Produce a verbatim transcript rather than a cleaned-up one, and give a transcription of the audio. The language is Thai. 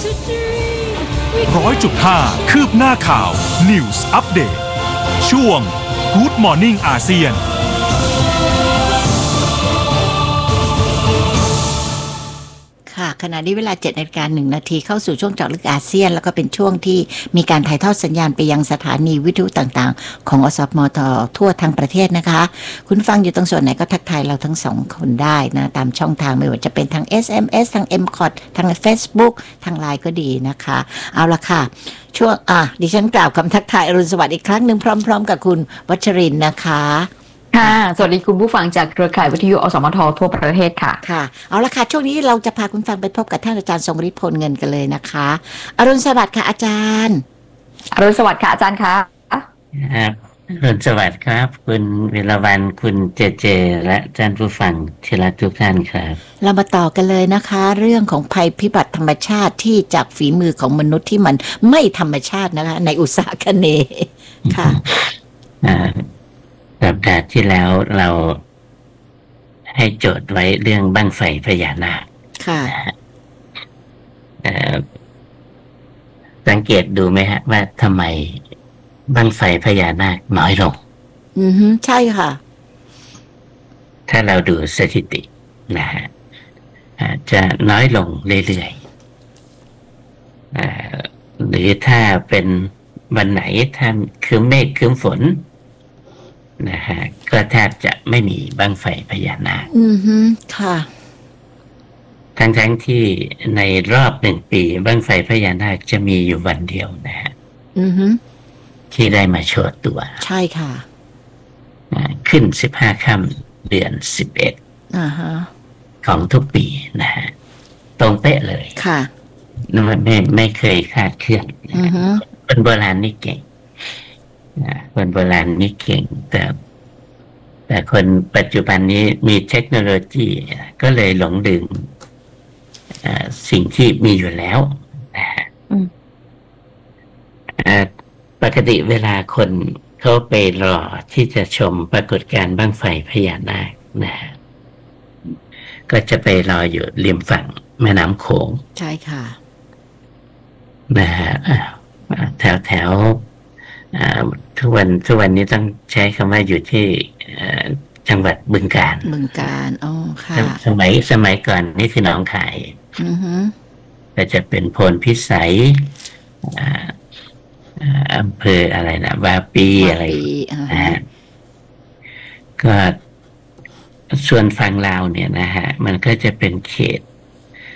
ร้อยจุดห้าคืบหน้าข่าว News Update ช่วง Good Morning อาเซียนค่ะขณะนี้เวลา เจ็ดนาฬิกาหนึ่งนาทีเข้าสู่ช่วงเจาะลึกอาเซียนแล้วก็เป็นช่วงที่มีการถ่ายทอดสัญญาณไปยังสถานีวิทยุต่างๆของอสมททั่วทั้งประเทศนะคะคุณฟังอยู่ตรงส่วนไหนก็ทักทายเราทั้งสองคนได้นะตามช่องทางไม่ว่าจะเป็นทาง เอส เอ็ม เอส ทาง เอ็ม คอ ที ทาง Facebook ทาง ไลน์ ก็ดีนะคะเอาละค่ะช่วงอ่ะดิฉันกล่าวคำทักทายอรุณสวัสดิ์อีกครั้งหนึ่งพร้อมๆกับคุณวัชรินทร์นะคะค่ะสวัสดีคุณผู้ฟังจากเครือข่ายวิทยุอสมททั่วประเทศค่ะค่ะเอาละค่ะช่วงนี้เราจะพาคุณฟังไปพบกับท่านอาจารย์ทรงฤทธิ์พลเงินกันเลยนะคะอรุณสวัสดิ์ค่ะอาจารย์อรุณสวัสดิ์ค่ะอาจารย์คะครับอรุณสวัสดิ์ครับคุณวิรวรรณคุณเจเจและท่านผู้ฟังที่รักทุกท่านครับเรามาต่อกันเลยนะคะเรื่องของภัยพิบัติธรรมชาติที่จากฝีมือของมนุษย์ที่มันไม่ธรรมชาตินะคะในอุตสาหคเนย์ค่ะสัปดาห์ที่แล้วเราให้โจทย์ไว้เรื่องบั้งไฟพญานาคค่ะสังเกตดูไหมฮะว่าทำไมบั้งไฟพญานาคน้อยลงอือฮึใช่ค่ะถ้าเราดูสถิตินะฮะจะน้อยลงเรื่อยๆหรือถ้าเป็นวันไหนถ้าคืมเมฆคืมฝนนะฮะก็แทบจะไม่มีบั้งไฟพญานาคอือฮึค่ะทั้งๆ ท, ที่ในรอบหนึ่งปีบั้งไฟพญานาคจะมีอยู่วันเดียวนะฮะอือฮึที่ได้มาโชว์ตัวใช่ค่ะขึ้นสิบห้าค่ำเดือนสิบเอ็ดอ่าฮะของทุกปีนะฮะตรงเป๊ะเลยค่ะไม่ไม่ไม่เคยคาดเคลื่อนอือฮึคนโบราณนี่เก่งคนโบราณนี่เก่งแต่แต่คนปัจจุบันนี้มีเทคโนโลยีก็เลยหลงลืมสิ่งที่มีอยู่แล้วนะฮะปกติเวลาคนเขาไปรอที่จะชมปรากฏการณ์บั้งไฟพญานาคนะฮะก็จะไปรออยู่ริมฝั่งแม่น้ำโขงใช่ค่ะนะฮะแถวแถวทุกวันทุกวันนี้ต้องใช้คำว่าอยู่ที่จังหวัดบึงกาฬบึงกาฬอ๋อค่ะสมัยสมัยก่อนนี่คือหนองคายอือฮึก็จะเป็นโพนพิสัยอำเภออะไรนะวาปีอะไรนะฮะก็ส่วนฝั่งลาวเนี่ยนะฮะมันก็จะเป็นเขต